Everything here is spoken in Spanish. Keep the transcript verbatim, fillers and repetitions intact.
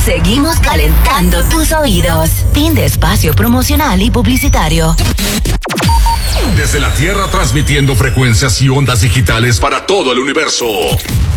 Seguimos calentando tus oídos. Fin de espacio promocional y publicitario. Desde la Tierra transmitiendo frecuencias y ondas digitales para todo el universo.